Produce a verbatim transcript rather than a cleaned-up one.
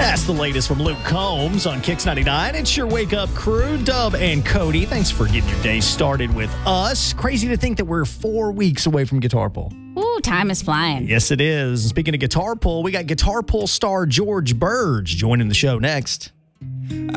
That's the latest from Luke Combs on Kix ninety-nine. It's your Wake Up crew, Dub and Cody. Thanks for getting your day started with us. Crazy to think that we're four weeks away from Guitar Pull. Ooh, time is flying. Yes, it is. And speaking of Guitar Pull, we got Guitar Pull star George Burge joining the show next.